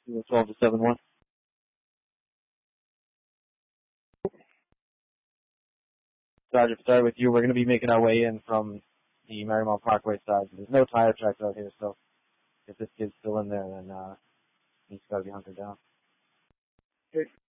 12 to 7-1. Sergeant, start with you. We're going to be making our way in from the Marymount Parkway side. There's no tire tracks out here, so if this kid's still in there, then he's got to be hunted down. Okay.